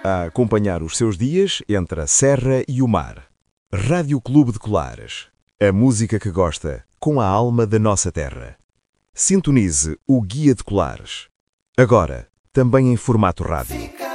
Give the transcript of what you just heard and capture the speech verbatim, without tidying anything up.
a acompanhar os seus dias entre a serra e o mar. Rádio Clube de Colares. A música que gosta, com a alma da nossa terra. Sintonize o Guia de Colares. Agora, também em formato rádio.